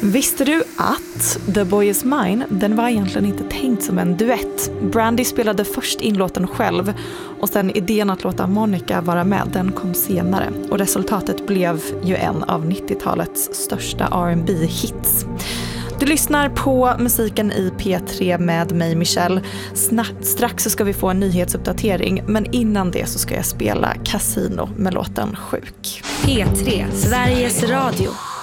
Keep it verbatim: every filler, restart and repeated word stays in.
Visste du att The Boy Is Mine, den var egentligen inte tänkt som en duett. Brandy spelade först in låten själv och sen idén att låta Monica vara med, den kom senare. Och resultatet blev ju en av nittiotalets största R and B-hits. Du lyssnar på musiken i P tre med mig, Michelle. Sna- strax så ska vi få en nyhetsuppdatering, men innan det så ska jag spela Casino med låten Sjuk. P tre, Sveriges Radio.